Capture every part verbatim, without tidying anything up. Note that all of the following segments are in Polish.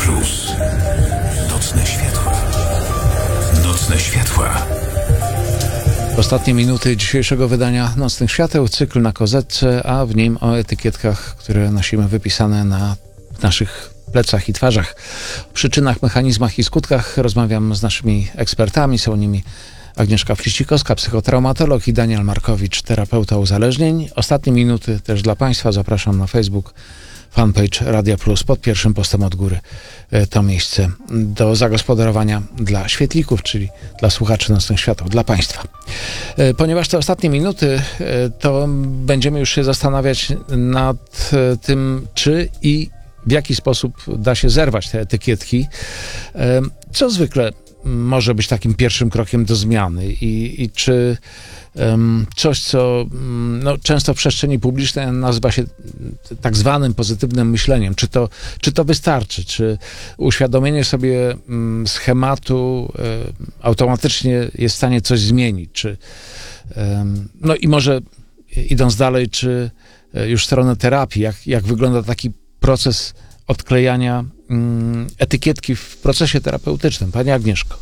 Plus. Nocne światła. Nocne światła. Ostatnie minuty dzisiejszego wydania Nocnych Świateł, cykl na kozetce, a w nim o etykietkach, które nosimy wypisane na naszych plecach i twarzach. O przyczynach, mechanizmach i skutkach rozmawiam z naszymi ekspertami. Są nimi Agnieszka Fliścikowska, psychotraumatolog, i Daniel Markowicz, terapeuta uzależnień. Ostatnie minuty też dla Państwa. Zapraszam na Facebook, fanpage Radia Plus. Pod pierwszym postem od góry to miejsce do zagospodarowania dla świetlików, czyli dla słuchaczy Nocnych Świateł, dla Państwa. Ponieważ te ostatnie minuty, to będziemy już się zastanawiać nad tym, czy i w jaki sposób da się zerwać te etykietki, co zwykle może być takim pierwszym krokiem do zmiany i, i czy um, coś, co no, często w przestrzeni publicznej nazywa się tak zwanym pozytywnym myśleniem, czy to, czy to wystarczy, czy uświadomienie sobie um, schematu um, automatycznie jest w stanie coś zmienić, czy um, no i może idąc dalej, czy już w stronę terapii, jak, jak wygląda taki proces odklejania um, etykietki w procesie terapeutycznym. Pani Agnieszko.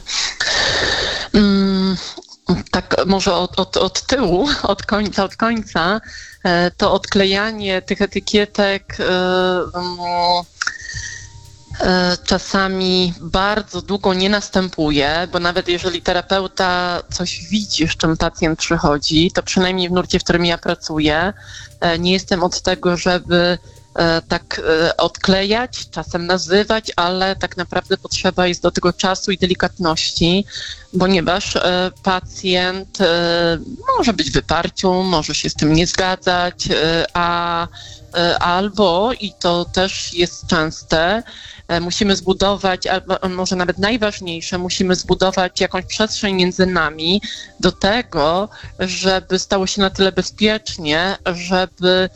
Mm, tak, może od, od, od tyłu, od końca, od końca, to odklejanie tych etykietek czasami bardzo długo nie następuje, bo nawet jeżeli terapeuta coś widzi, z czym pacjent przychodzi, to przynajmniej w nurcie, w którym ja pracuję, nie jestem od tego, żeby tak odklejać, czasem nazywać, ale tak naprawdę potrzeba jest do tego czasu i delikatności, ponieważ pacjent może być w wyparciu, może się z tym nie zgadzać, a albo, i to też jest częste, musimy zbudować, albo może nawet najważniejsze, musimy zbudować jakąś przestrzeń między nami do tego, żeby stało się na tyle bezpiecznie, żeby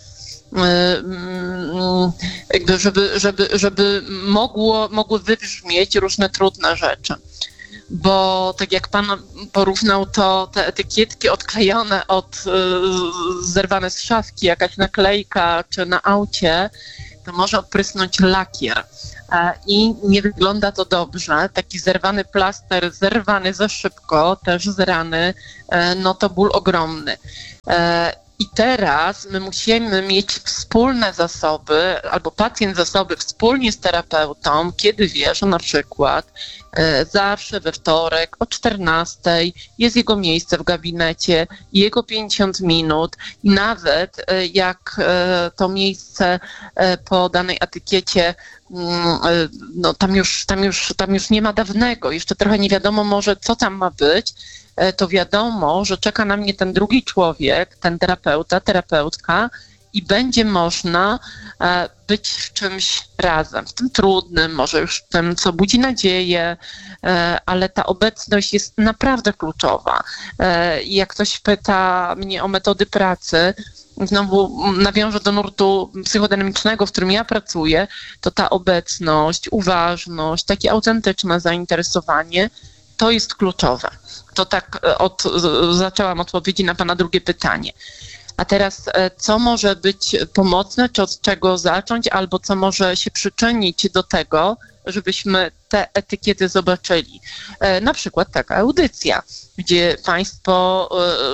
jakby żeby, żeby, żeby mogło, mogły wybrzmieć różne trudne rzeczy. Bo tak jak pan porównał, to te etykietki odklejone od zerwane z szafki, jakaś naklejka czy na aucie, to może odprysnąć lakier. I nie wygląda to dobrze. Taki zerwany plaster, zerwany za szybko, też z rany, no to ból ogromny. I teraz my musimy mieć wspólne zasoby, albo pacjent zasoby wspólnie z terapeutą, kiedy wie, że na przykład e, zawsze we wtorek o czternastej jest jego miejsce w gabinecie, jego pięćdziesiąt minut i nawet e, jak e, to miejsce e, po danej etykiecie, e, no tam już, tam już, tam już nie ma dawnego, jeszcze trochę nie wiadomo może, co tam ma być, to wiadomo, że czeka na mnie ten drugi człowiek, ten terapeuta, terapeutka i będzie można być w czymś razem, w tym trudnym, może już w tym, co budzi nadzieję, ale ta obecność jest naprawdę kluczowa. I jak ktoś pyta mnie o metody pracy, znowu nawiążę do nurtu psychodynamicznego, w którym ja pracuję, to ta obecność, uważność, takie autentyczne zainteresowanie, to jest kluczowe. To tak od, zaczęłam odpowiedzi na pana drugie pytanie. A teraz, co może być pomocne, czy od czego zacząć, albo co może się przyczynić do tego, żebyśmy te etykiety zobaczyli. Na przykład taka audycja, gdzie państwo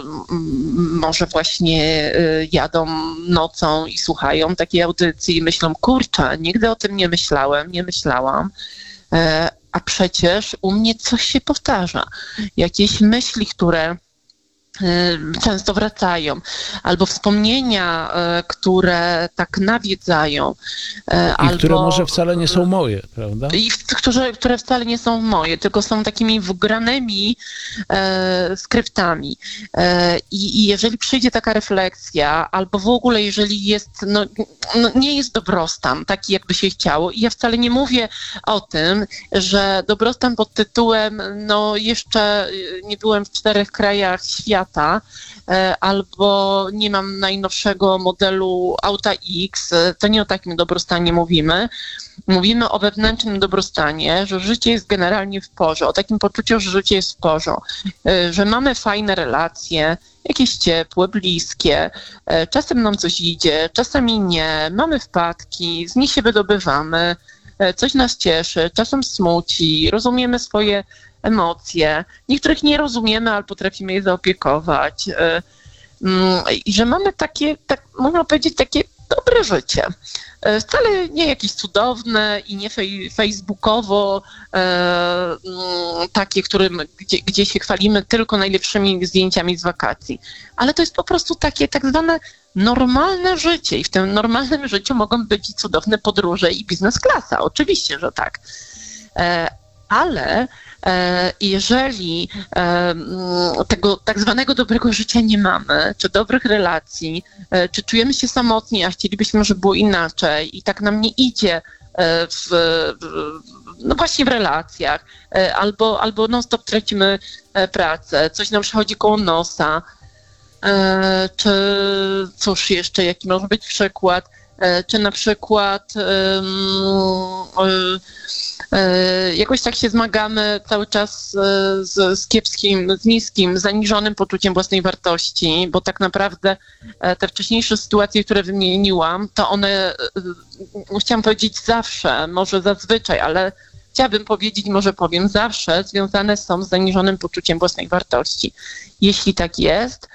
może właśnie jadą nocą i słuchają takiej audycji i myślą, kurczę, nigdy o tym nie myślałem, nie myślałam, a przecież u mnie coś się powtarza. Jakieś myśli, które często wracają, albo wspomnienia, które tak nawiedzają. I albo, które może wcale nie są moje, prawda? I które, które wcale nie są moje, tylko są takimi wgranymi e, skryptami. E, i, I jeżeli przyjdzie taka refleksja, albo w ogóle jeżeli jest, no, no nie jest dobrostan taki, jakby się chciało, i ja wcale nie mówię o tym, że dobrostan pod tytułem, no jeszcze nie byłem w czterech krajach świata, albo nie mam najnowszego modelu auta X, to nie o takim dobrostanie mówimy. Mówimy o wewnętrznym dobrostanie, że życie jest generalnie w porze, o takim poczuciu, że życie jest w porze, że mamy fajne relacje, jakieś ciepłe, bliskie, czasem nam coś idzie, czasami nie, mamy wpadki, z nich się wydobywamy, coś nas cieszy, czasem smuci, rozumiemy swoje emocje, niektórych nie rozumiemy, ale potrafimy je zaopiekować. I że mamy takie, tak można powiedzieć, takie dobre życie. Wcale nie jakieś cudowne i nie fej, facebookowo e, takie, którym, gdzie, gdzie się chwalimy tylko najlepszymi zdjęciami z wakacji. Ale to jest po prostu takie tak zwane normalne życie i w tym normalnym życiu mogą być i cudowne podróże i biznes klasa. Oczywiście, że tak. E, ale e, jeżeli e, tego tak zwanego dobrego życia nie mamy, czy dobrych relacji, e, czy czujemy się samotni, a chcielibyśmy, żeby było inaczej i tak nam nie idzie e, w, w, no właśnie w relacjach, e, albo, albo non-stop tracimy e, pracę, coś nam przechodzi koło nosa, e, czy cóż jeszcze, jaki może być przykład, e, czy na przykład e, e, jakoś tak się zmagamy cały czas z, z kiepskim, z niskim, zaniżonym poczuciem własnej wartości, bo tak naprawdę te wcześniejsze sytuacje, które wymieniłam, to one, chciałam powiedzieć zawsze, może zazwyczaj, ale chciałabym powiedzieć, może powiem zawsze, związane są z zaniżonym poczuciem własnej wartości. Jeśli tak jest,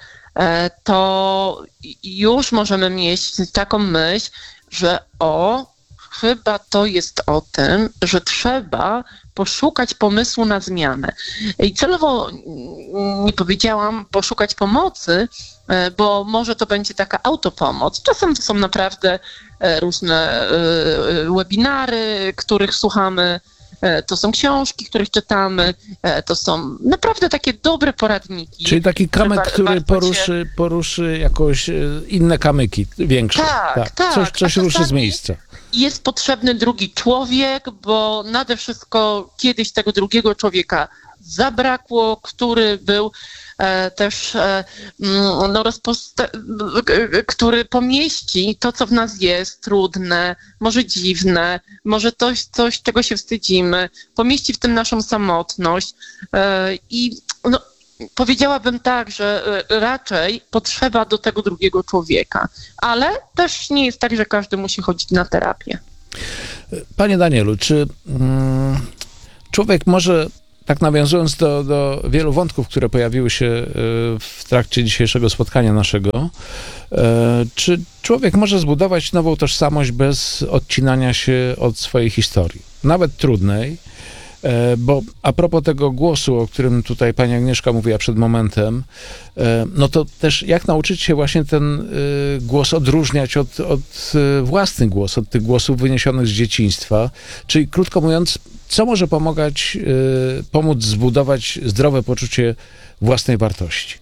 to już możemy mieć taką myśl, że o, chyba to jest o tym, że trzeba poszukać pomysłu na zmianę. I celowo nie powiedziałam poszukać pomocy, bo może to będzie taka autopomoc. Czasem to są naprawdę różne webinary, których słuchamy, to są książki, których czytamy, to są naprawdę takie dobre poradniki. Czyli taki kamyk, Wa- który warto poruszy, poruszy jakoś inne kamyki większe. Tak, tak. Coś, coś A ruszy z czasami miejsca. jest potrzebny drugi człowiek, bo nade wszystko kiedyś tego drugiego człowieka zabrakło, który był e, też e, no, rozposta- który pomieści to, co w nas jest trudne, może dziwne, może coś, coś czego się wstydzimy, pomieści w tym naszą samotność e, i no, powiedziałabym tak, że raczej potrzeba do tego drugiego człowieka, ale też nie jest tak, że każdy musi chodzić na terapię. Panie Danielu, czy mm, człowiek może, tak nawiązując do, do wielu wątków, które pojawiły się y, w trakcie dzisiejszego spotkania naszego, y, czy człowiek może zbudować nową tożsamość bez odcinania się od swojej historii, nawet trudnej? Bo a propos tego głosu, o którym tutaj pani Agnieszka mówiła przed momentem, no to też jak nauczyć się właśnie ten głos odróżniać od, od własny głos, od tych głosów wyniesionych z dzieciństwa. Czyli krótko mówiąc, co może pomagać, pomóc zbudować zdrowe poczucie własnej wartości?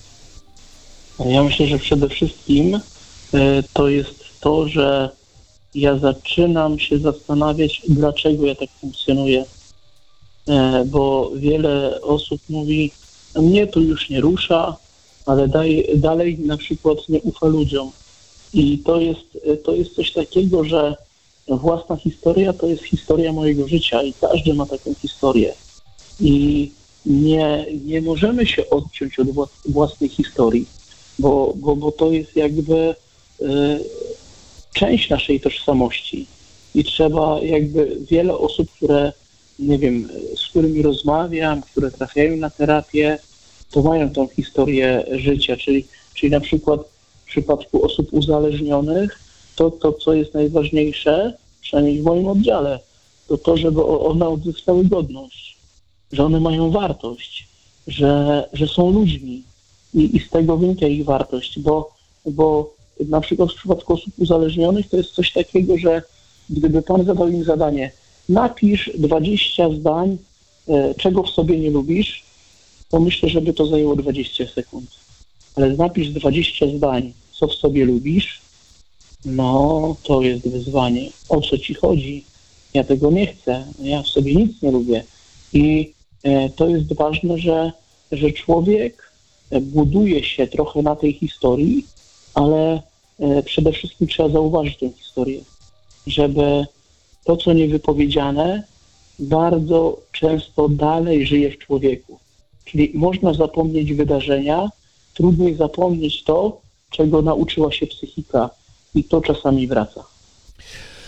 Ja myślę, że przede wszystkim to jest to, że ja zaczynam się zastanawiać, dlaczego ja tak funkcjonuję. Bo wiele osób mówi, mnie to już nie rusza, ale daj, dalej na przykład nie ufa ludziom. I to jest, to jest coś takiego, że własna historia to jest historia mojego życia i każdy ma taką historię. I nie, nie możemy się odciąć od własnej historii, bo, bo, bo to jest jakby y, część naszej tożsamości. I trzeba jakby wiele osób, które nie wiem, z którymi rozmawiam, które trafiają na terapię, to mają tą historię życia, czyli, czyli na przykład w przypadku osób uzależnionych, to, to co jest najważniejsze, przynajmniej w moim oddziale, to to, żeby one odzyskały godność, że one mają wartość, że, że są ludźmi i, i z tego wynika ich wartość, bo, bo na przykład w przypadku osób uzależnionych to jest coś takiego, że gdyby pan zadał im zadanie, napisz dwadzieścia zdań, e, czego w sobie nie lubisz, to myślę, żeby to zajęło dwadzieścia sekund. Ale napisz dwadzieścia zdań, co w sobie lubisz, no to jest wyzwanie. O co ci chodzi? Ja tego nie chcę, ja w sobie nic nie lubię. I e, to jest ważne, że, że człowiek buduje się trochę na tej historii, ale e, przede wszystkim trzeba zauważyć tę historię, żeby to, co niewypowiedziane, bardzo często dalej żyje w człowieku. Czyli można zapomnieć wydarzenia, trudniej zapomnieć to, czego nauczyła się psychika i to czasami wraca.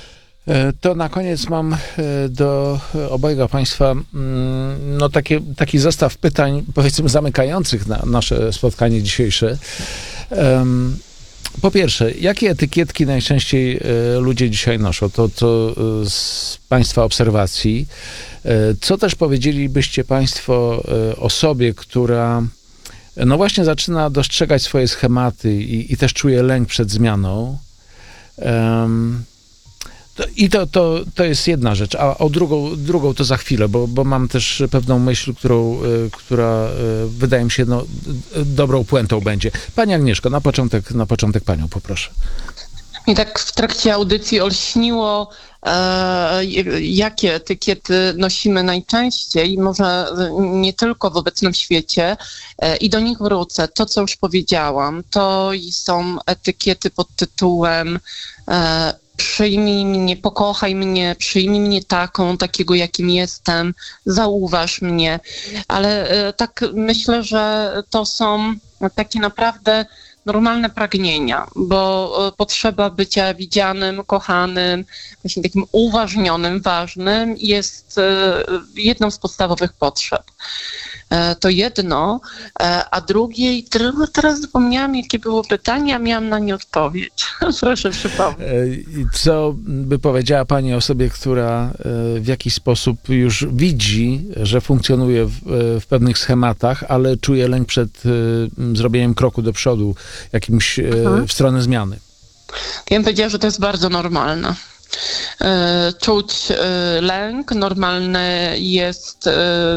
To na koniec mam do obojga Państwa mm, no takie, taki zestaw pytań, powiedzmy, zamykających na nasze spotkanie dzisiejsze. Um, Po pierwsze, jakie etykietki najczęściej ludzie dzisiaj noszą? To, to z Państwa obserwacji. Co też powiedzielibyście Państwo osobie, która no właśnie zaczyna dostrzegać swoje schematy i, i też czuje lęk przed zmianą? Um, to, I to, to, to jest jedna rzecz, a o drugą, drugą to za chwilę, bo, bo mam też pewną myśl, którą, która wydaje mi się no, dobrą puentą będzie. Pani Agnieszko, na początek, na początek Panią poproszę. Mi tak w trakcie audycji olśniło, e, jakie etykiety nosimy najczęściej, może nie tylko w obecnym świecie, e, i do nich wrócę. To, co już powiedziałam, to są etykiety pod tytułem e, przyjmij mnie, pokochaj mnie, przyjmij mnie taką, takiego jakim jestem, zauważ mnie. Ale e, tak myślę, że to są takie naprawdę normalne pragnienia, bo potrzeba bycia widzianym, kochanym, właśnie takim uważnionym, ważnym jest jedną z podstawowych potrzeb. To jedno, a drugie, teraz zapomniałam, jakie było pytanie, a miałam na nie odpowiedź. Proszę przypomnieć. Co by powiedziała Pani osobie, która w jakiś sposób już widzi, że funkcjonuje w, w pewnych schematach, ale czuje lęk przed zrobieniem kroku do przodu, jakimś mhm. w stronę zmiany? Ja bym powiedziała, że to jest bardzo normalne. Czuć lęk, normalne jest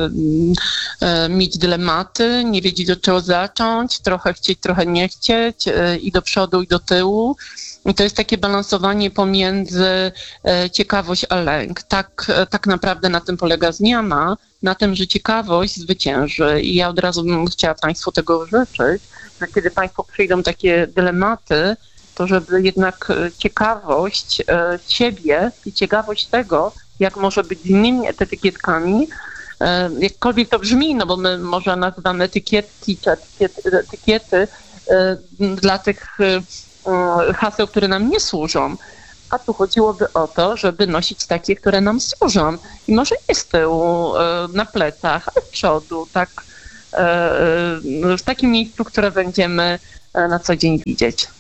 mieć dylematy, nie wiedzieć, od czego zacząć, trochę chcieć, trochę nie chcieć, i do przodu, i do tyłu. I to jest takie balansowanie pomiędzy ciekawość a lęk. Tak, tak naprawdę na tym polega zmiana, na tym, że ciekawość zwycięży. I ja od razu bym chciała Państwu tego życzyć, że kiedy Państwo przyjdą takie dylematy, to żeby jednak ciekawość siebie i ciekawość tego, jak może być z innymi etykietkami, jakkolwiek to brzmi, no bo my może nazywamy etykietki czy etykiety, etykiety dla tych haseł, które nam nie służą. A tu chodziłoby o to, żeby nosić takie, które nam służą. I może nie z tyłu, na plecach, ale z przodu, tak, w takim miejscu, które będziemy na co dzień widzieć.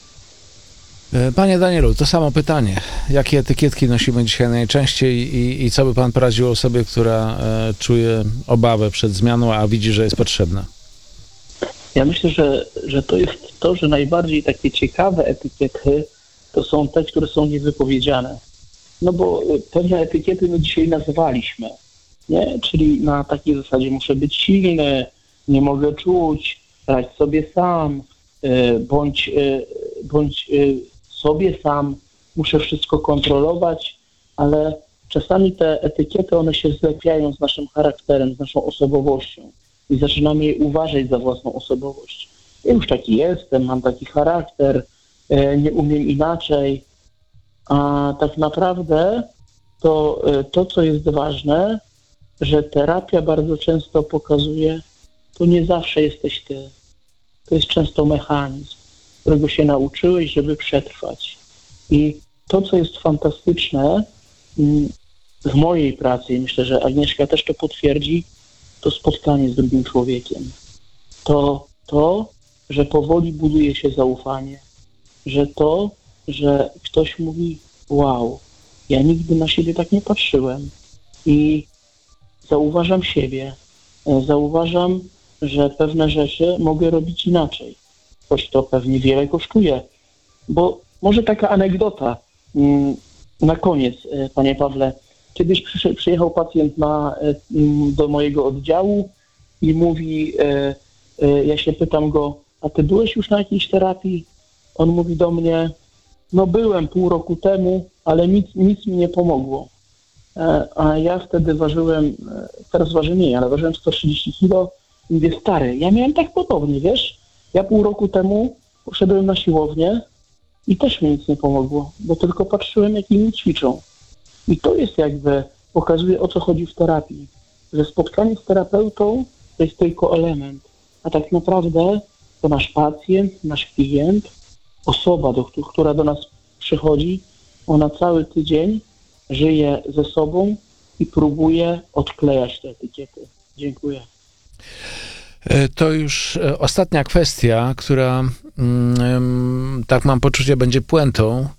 Panie Danielu, to samo pytanie. Jakie etykietki nosimy dzisiaj najczęściej i, i co by Pan poradził osobie, która e, czuje obawę przed zmianą, a widzi, że jest potrzebna? Ja myślę, że, że to jest to, że najbardziej takie ciekawe etykiety to są te, które są niewypowiedziane. No bo pewne etykiety my dzisiaj nazywaliśmy, nie? Czyli na takiej zasadzie muszę być silny, nie mogę czuć, radź sobie sam, bądź, bądź sobie sam, muszę wszystko kontrolować, ale czasami te etykiety, one się zlepiają z naszym charakterem, z naszą osobowością i zaczynamy je uważać za własną osobowość. Ja już taki jestem, mam taki charakter, nie umiem inaczej, a tak naprawdę to, to co jest ważne, że terapia bardzo często pokazuje, to nie zawsze jesteś ty. To jest często mechanizm, którego się nauczyłeś, żeby przetrwać. I to, co jest fantastyczne w mojej pracy, i myślę, że Agnieszka też to potwierdzi, to spotkanie z drugim człowiekiem. To, to, że powoli buduje się zaufanie. Że to, że ktoś mówi, wow, ja nigdy na siebie tak nie patrzyłem. I zauważam siebie, zauważam, że pewne rzeczy mogę robić inaczej, choć to pewnie wiele kosztuje. Bo może taka anegdota na koniec, panie Pawle. Kiedyś przyszedł, przyjechał pacjent na, do mojego oddziału i mówi, ja się pytam go, a ty byłeś już na jakiejś terapii? On mówi do mnie, no byłem pół roku temu, ale nic, nic mi nie pomogło. A ja wtedy ważyłem, teraz waży mniej, ale ważyłem sto trzydzieści kilo. I mówię, stary, ja miałem tak podobnie, wiesz? Ja pół roku temu poszedłem na siłownię i też mi nic nie pomogło, bo tylko patrzyłem, jak inni ćwiczą. I to jest jakby, pokazuje, o co chodzi w terapii. Że spotkanie z terapeutą to jest tylko element, a tak naprawdę to nasz pacjent, nasz klient, osoba, do, która do nas przychodzi, ona cały tydzień żyję ze sobą i próbuję odklejać te etykiety. Dziękuję. To już ostatnia kwestia, która, tak mam poczucie, będzie puentą.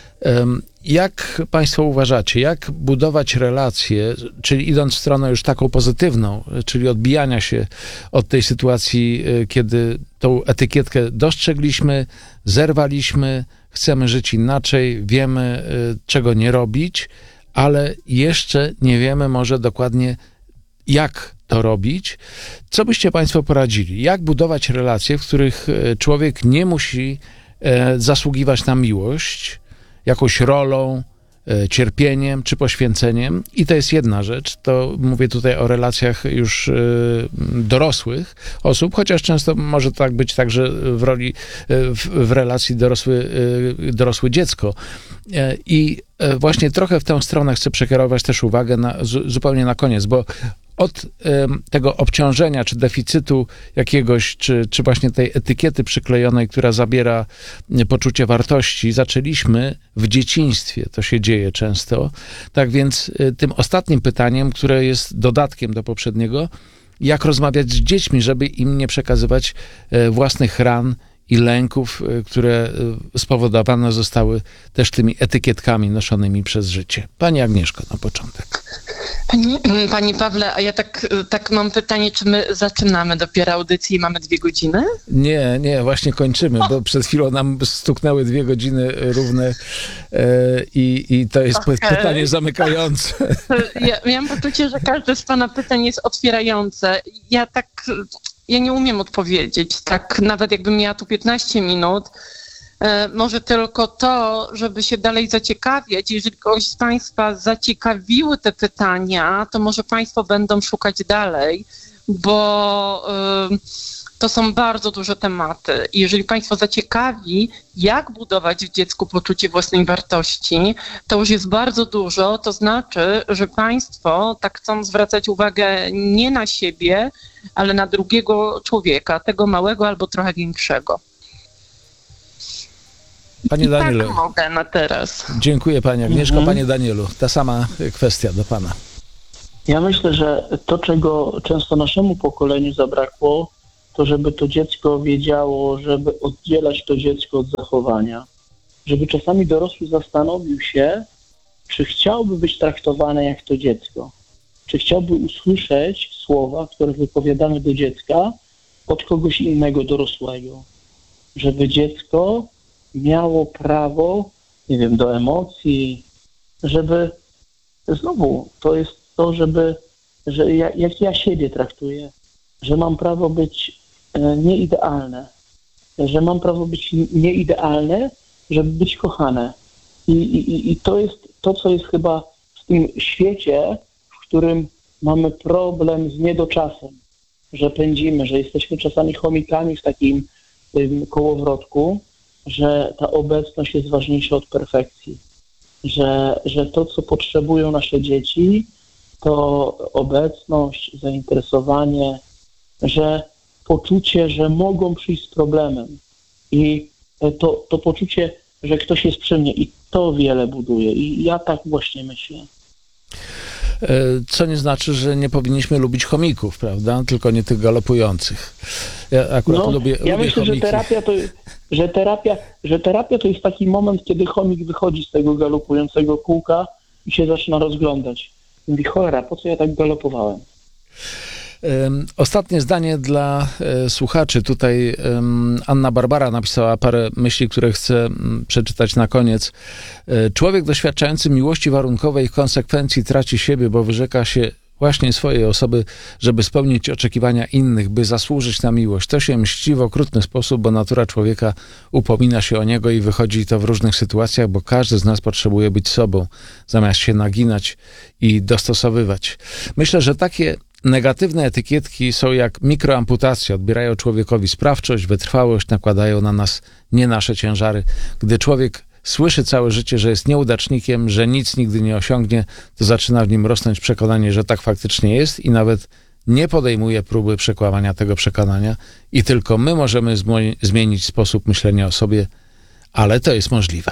Jak Państwo uważacie, jak budować relacje, czyli idąc w stronę już taką pozytywną, czyli odbijania się od tej sytuacji, kiedy tą etykietkę dostrzegliśmy, zerwaliśmy, chcemy żyć inaczej, wiemy, czego nie robić, ale jeszcze nie wiemy może dokładnie, jak to robić. Co byście Państwo poradzili? Jak budować relacje, w których człowiek nie musi zasługiwać na miłość, jakąś rolą, cierpieniem czy poświęceniem? I to jest jedna rzecz. To mówię tutaj o relacjach już dorosłych osób, chociaż często może tak być także w roli, w, w relacji dorosły, dorosłe dziecko. I właśnie trochę w tę stronę chcę przekierować też uwagę na, zupełnie na koniec, bo od y, tego obciążenia, czy deficytu jakiegoś, czy, czy właśnie tej etykiety przyklejonej, która zabiera poczucie wartości, zaczęliśmy w dzieciństwie. To się dzieje często. Tak więc y, tym ostatnim pytaniem, które jest dodatkiem do poprzedniego, jak rozmawiać z dziećmi, żeby im nie przekazywać y, własnych ran i lęków, y, które y, spowodowane zostały też tymi etykietkami noszonymi przez życie. Pani Agnieszko, na początek. Pani, Panie Pawle, a ja tak, tak mam pytanie, czy my zaczynamy dopiero audycję i mamy dwie godziny? Nie, nie, właśnie kończymy, bo przed chwilą nam stuknęły dwie godziny równe e, i, i to jest Okay. pytanie zamykające. Ja miałam poczucie, że każde z Pana pytań jest otwierające. Ja tak, ja nie umiem odpowiedzieć. Tak nawet jakbym miała tu piętnaście minut, może tylko to, żeby się dalej zaciekawiać. Jeżeli kogoś z Państwa zaciekawiły te pytania, to może Państwo będą szukać dalej, bo y, to są bardzo duże tematy. I jeżeli Państwo zaciekawi, jak budować w dziecku poczucie własnej wartości, to już jest bardzo dużo. To znaczy, że Państwo tak chcą zwracać uwagę nie na siebie, ale na drugiego człowieka, tego małego albo trochę większego. Panie Danielu, tak mogę na teraz. Dziękuję Pani Agnieszko. Mhm. Panie Danielu, ta sama kwestia do Pana. Ja myślę, że to, czego często naszemu pokoleniu zabrakło, to żeby to dziecko wiedziało, żeby oddzielać to dziecko od zachowania. Żeby czasami dorosły zastanowił się, czy chciałby być traktowany jak to dziecko. Czy chciałby usłyszeć słowa, które wypowiadamy do dziecka od kogoś innego dorosłego. Żeby dziecko miało prawo, nie wiem, do emocji, żeby znowu to jest to, żeby, że ja, jak ja siebie traktuję, że mam prawo być e, nieidealne, że mam prawo być nieidealne, żeby być kochane. I, i, I to jest to, co jest chyba w tym świecie, w którym mamy problem z niedoczasem, że pędzimy, że jesteśmy czasami chomikami w takim tym kołowrotku, że ta obecność jest ważniejsza od perfekcji, że, że to, co potrzebują nasze dzieci, to obecność, zainteresowanie, że poczucie, że mogą przyjść z problemem i to, to poczucie, że ktoś jest przy mnie i to wiele buduje i ja tak właśnie myślę. Co nie znaczy, że nie powinniśmy lubić chomików, prawda? Tylko nie tych galopujących. Ja akurat no, lubię, ja lubię myślę, chomiki. że terapia, to, że, terapia, że terapia to jest taki moment, kiedy chomik wychodzi z tego galopującego kółka i się zaczyna rozglądać. Mówi, cholera, po co ja tak galopowałem? Ostatnie zdanie dla słuchaczy. Tutaj Anna Barbara napisała parę myśli, które chcę przeczytać na koniec. Człowiek doświadczający miłości warunkowej w konsekwencji traci siebie, bo wyrzeka się właśnie swojej osoby, żeby spełnić oczekiwania innych, by zasłużyć na miłość. To się mści w okrutny sposób, bo natura człowieka upomina się o niego i wychodzi to w różnych sytuacjach, bo każdy z nas potrzebuje być sobą, zamiast się naginać i dostosowywać. Myślę, że takie negatywne etykietki są jak mikroamputacje, odbierają człowiekowi sprawczość, wytrwałość, nakładają na nas nie nasze ciężary. Gdy człowiek słyszy całe życie, że jest nieudacznikiem, że nic nigdy nie osiągnie, to zaczyna w nim rosnąć przekonanie, że tak faktycznie jest i nawet nie podejmuje próby przekłamania tego przekonania i tylko my możemy zmo- zmienić sposób myślenia o sobie, ale to jest możliwe.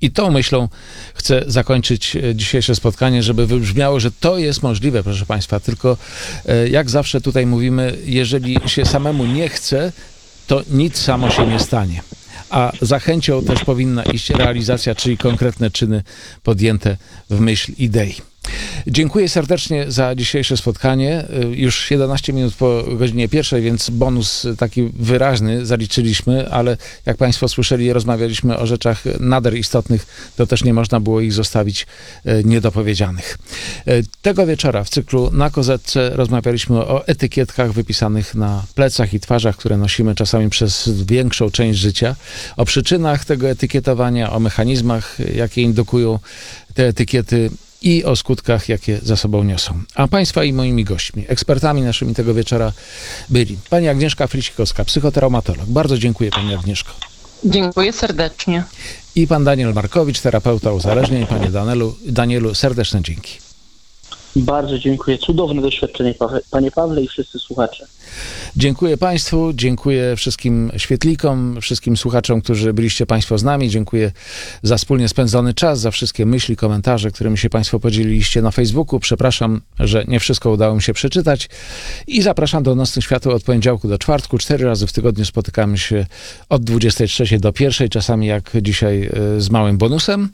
I tą myślą chcę zakończyć dzisiejsze spotkanie, żeby wybrzmiało, że to jest możliwe, proszę Państwa, tylko jak zawsze tutaj mówimy, jeżeli się samemu nie chce, to nic samo się nie stanie. A za chęcią też powinna iść realizacja, czyli konkretne czyny podjęte w myśl idei. Dziękuję serdecznie za dzisiejsze spotkanie. Już jedenaście minut po godzinie pierwszej, więc bonus taki wyraźny zaliczyliśmy, ale jak Państwo słyszeli, rozmawialiśmy o rzeczach nader istotnych, to też nie można było ich zostawić niedopowiedzianych. Tego wieczora w cyklu Na Kozetce rozmawialiśmy o etykietkach wypisanych na plecach i twarzach, które nosimy czasami przez większą część życia, o przyczynach tego etykietowania, o mechanizmach, jakie indukują te etykiety, i o skutkach, jakie za sobą niosą. A Państwa i moimi gośćmi, ekspertami naszymi tego wieczora byli pani Agnieszka Frysikowska, psychotraumatolog. Bardzo dziękuję Pani Agnieszko. Dziękuję serdecznie. I Pan Daniel Markowicz, terapeuta uzależnień. Panie Danielu, Danielu, serdeczne dzięki. Bardzo dziękuję. Cudowne doświadczenie, Panie Pawle i wszyscy słuchacze. Dziękuję Państwu, dziękuję wszystkim świetlikom, wszystkim słuchaczom, którzy byliście Państwo z nami. Dziękuję za wspólnie spędzony czas, za wszystkie myśli, komentarze, którymi się Państwo podzieliliście na Facebooku. Przepraszam, że nie wszystko udało mi się przeczytać. I zapraszam do Nocnych Świateł od poniedziałku do czwartku. Cztery razy w tygodniu spotykamy się od dwudziestej trzeciej do pierwszej, czasami jak dzisiaj z małym bonusem.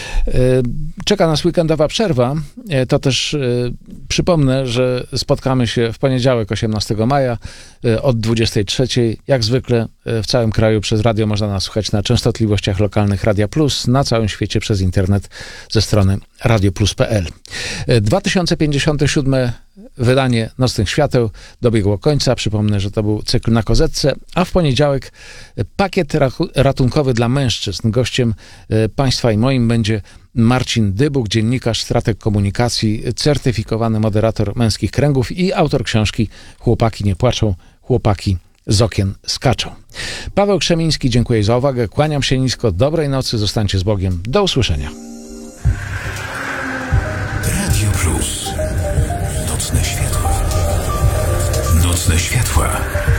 Czeka nas weekendowa przerwa. To też przypomnę, że spotkamy się w poniedziałek osiemnastego maja od dwudziestej trzeciej. Jak zwykle w całym kraju przez radio można nas słuchać na częstotliwościach lokalnych Radia Plus, na całym świecie przez internet ze strony radio plus kropka p l. dwa tysiące pięćdziesiąte siódme wydanie Nocnych Świateł dobiegło końca. Przypomnę, że to był cykl Na Kozetce, a w poniedziałek pakiet ratunkowy dla mężczyzn. Gościem Państwa i moim będzie Marcin Dybuk, dziennikarz, strateg komunikacji, certyfikowany moderator Męskich Kręgów i autor książki Chłopaki nie płaczą, chłopaki z okien skaczą. Paweł Krzemiński, dziękuję za uwagę, kłaniam się nisko, dobrej nocy, zostańcie z Bogiem, do usłyszenia. Radio Plus. Nocne światła. Nocne światła.